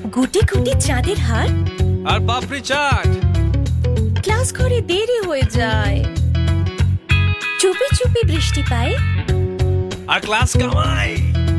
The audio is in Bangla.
গুটি গুটি চাঁদের হার আর পাপড়ি চাট। ক্লাস করে দেরি হয়ে যায়, চুপি চুপি বৃষ্টি পায় আর ক্লাস কামাই।